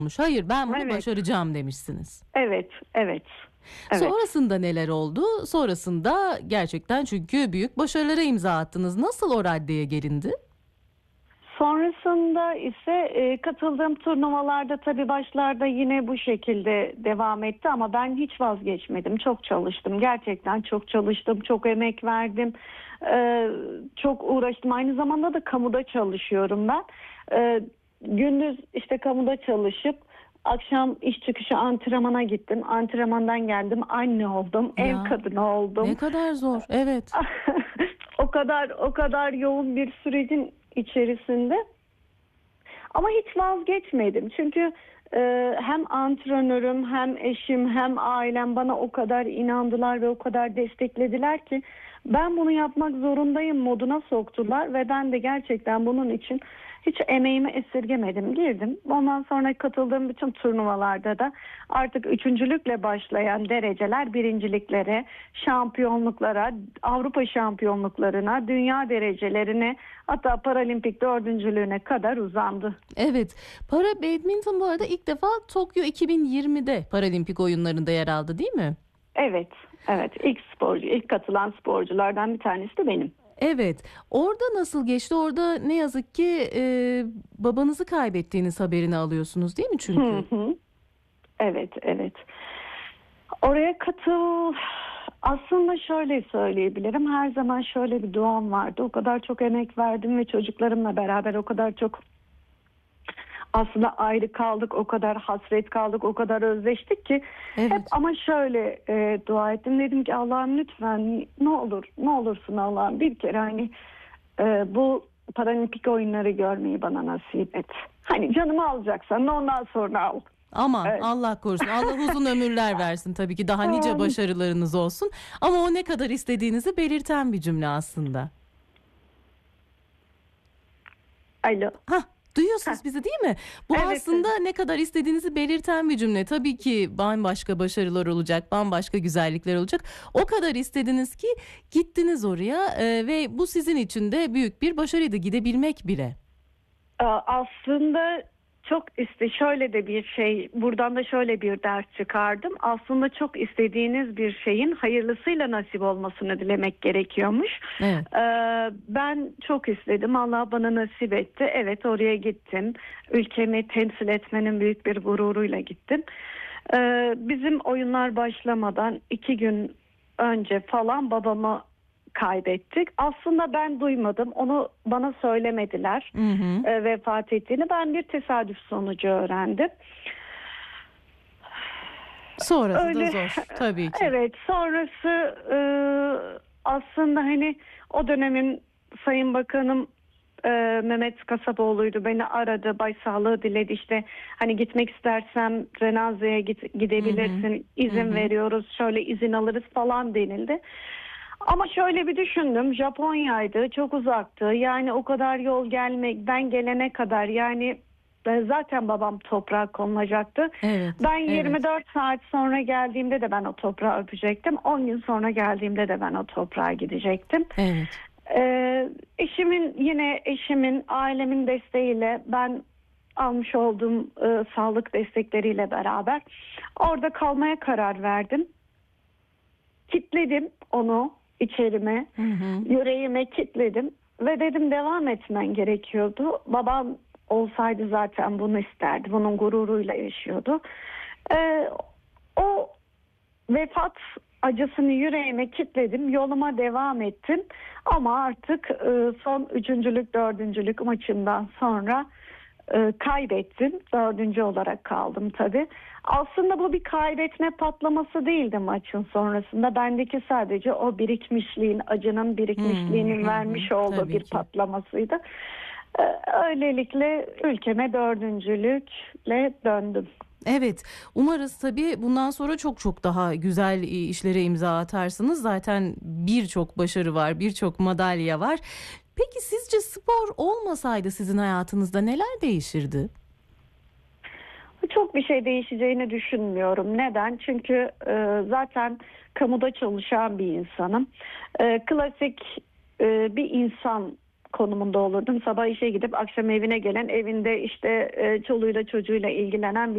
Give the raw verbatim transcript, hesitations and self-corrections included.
Hayır, ben bunu Evet. başaracağım demişsiniz. Evet, evet, evet. Sonrasında neler oldu? Sonrasında gerçekten çünkü büyük başarılara imza attınız. Nasıl o raddeye gelindi? Sonrasında ise e, katıldığım turnuvalarda tabii başlarda yine bu şekilde devam etti ama ben hiç vazgeçmedim. Çok çalıştım. Gerçekten çok çalıştım. Çok emek verdim. E, çok uğraştım. Aynı zamanda da kamuda çalışıyorum ben. E, gündüz işte kamuda çalışıp akşam iş çıkışı antrenmana gittim. Antrenmandan geldim. Anne oldum. Ev Ya kadını ne oldum. kadar zor. Evet. o kadar o kadar yoğun bir sürecin içerisinde. Ama hiç vazgeçmedim. Çünkü e, hem antrenörüm hem eşim hem ailem bana o kadar inandılar ve o kadar desteklediler ki ben bunu yapmak zorundayım moduna soktular ve ben de gerçekten bunun için hiç emeğimi esirgemedim. Girdim. Ondan sonra katıldığım bütün turnuvalarda da artık üçüncülükle başlayan dereceler birinciliklere, şampiyonluklara, Avrupa şampiyonluklarına, dünya derecelerine, hatta paralimpik dördüncülüğüne kadar uzandı. Evet. Para badminton bu arada ilk defa Tokyo iki bin yirmide Paralimpik oyunlarında yer aldı, değil mi? Evet, evet. İlk sporcu, ilk katılan sporculardan bir tanesi de benim. Evet. Orada nasıl geçti? Orada ne yazık ki e, babanızı kaybettiğiniz haberini alıyorsunuz, değil mi Hı çünkü? hı. Evet, evet. Oraya katıl... Aslında şöyle söyleyebilirim. Her zaman şöyle bir duam vardı. O kadar çok emek verdim ve çocuklarımla beraber o kadar çok aslında ayrı kaldık, o kadar hasret kaldık, o kadar özleştik ki hep Evet. ama şöyle e, dua ettim. Dedim ki Allah'ım lütfen ne olur, ne olursun Allah'ım bir kere hani e, bu paralimpik oyunları görmeyi bana nasip et. Hani canımı alacaksan da ondan sonra al. Aman Evet. Allah korusun. Allah uzun ömürler versin tabii ki. Daha nice Amin. başarılarınız olsun. Ama o ne kadar istediğinizi belirten bir cümle aslında. Alo. Hah, Heh. duyuyorsunuz bizi, değil mi? Bu Evet, evet. aslında ne kadar istediğinizi belirten bir cümle. Tabii ki bambaşka başarılar olacak, bambaşka güzellikler olacak. O kadar istediniz ki gittiniz oraya e, ve bu sizin için de büyük bir başarıydı, gidebilmek bile. Ee, Aslında çok iste şöyle de bir şey, buradan da şöyle bir ders çıkardım. Aslında çok istediğiniz bir şeyin hayırlısıyla nasip olmasını dilemek gerekiyormuş. Evet. Ee, ben çok istedim. Allah bana nasip etti. Evet, oraya gittim. Ülkemi temsil etmenin büyük bir gururuyla gittim. Ee, bizim oyunlar başlamadan iki gün önce falan babamı kaybettik. Aslında ben duymadım. Onu bana söylemediler Hı hı. e, vefat ettiğini. Ben bir tesadüf sonucu öğrendim. Sonrası da Öyle, zor tabii ki. evet, sonrası e, aslında hani o dönemin Sayın Bakanım e, Mehmet Kasapoğlu'ydu, beni aradı, başsağlığı diledi, işte hani gitmek istersem Renaze'ye git, Hı hı. gidebilirsin, Hı izin hı. veriyoruz, şöyle izin alırız falan denildi. Ama şöyle bir düşündüm, Japonya'ydı, çok uzaktı, yani o kadar yol gelmek, ben gelene kadar yani e, zaten babam toprağa konulacaktı. Evet, Ben evet, yirmi dört saat sonra geldiğimde de ben o toprağı öpecektim. on gün sonra geldiğimde de ben o toprağa gidecektim. evet. Ee, eşimin yine eşimin ailemin desteğiyle ben almış olduğum e, sağlık destekleriyle beraber orada kalmaya karar verdim. Kitledim onu içerime, Hı hı. yüreğime kitledim ve dedim devam etmen gerekiyordu. Babam olsaydı zaten bunu isterdi. Bunun gururuyla yaşıyordu. Ee, o vefat acısını yüreğime kitledim. Yoluma devam ettim. Ama artık e, son üçüncülük, dördüncülük maçından sonra e, kaybettim. Dördüncü olarak kaldım tabii. Aslında bu bir kaybetme patlaması değildi maçın sonrasında. Bendeki sadece o birikmişliğin, acının Hı birikmişliğinin hı hı. vermiş olduğu Tabii bir ki. patlamasıydı. E, öylelikle ülkeme dördüncülükle döndüm. Evet, umarız tabii bundan sonra çok çok daha güzel e, işlere imza atarsınız. Zaten birçok başarı var, birçok madalya var. Peki sizce spor olmasaydı sizin hayatınızda neler değişirdi? Çok bir şey değişeceğini düşünmüyorum. Neden? Çünkü e, zaten kamuda çalışan bir insanım. E, klasik e, bir insan konumunda olurdum. Sabah işe gidip akşam evine gelen, evinde işte e, çoluğuyla çocuğuyla ilgilenen bir